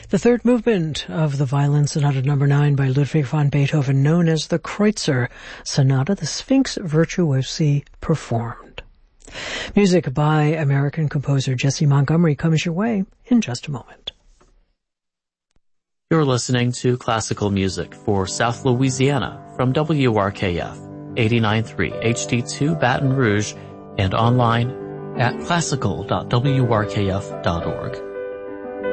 The third movement of the Violin Sonata No. 9 by Ludwig van Beethoven, known as the Kreutzer Sonata, the Sphinx Virtuosi performed. Music by American composer Jesse Montgomery comes your way in just a moment. You're listening to classical music for South Louisiana from WRKF 89.3 HD2 Baton Rouge and online at classical.wrkf.org.